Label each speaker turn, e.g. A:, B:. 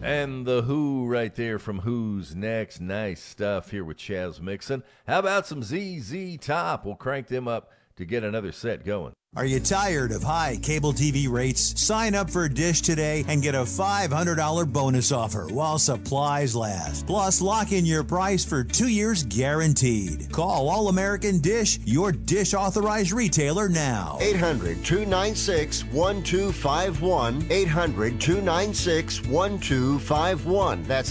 A: And the Who right there from Who's Next. Nice stuff here with Chaz Mixon. How about some ZZ Top? We'll crank them up to get another set going.
B: Are you tired of high cable TV rates? Sign up for Dish today and get a $500 bonus offer while supplies last. Plus, lock in your price for 2 years guaranteed. Call All American Dish, your Dish authorized retailer now.
C: 800-296-1251. 800-296-1251. That's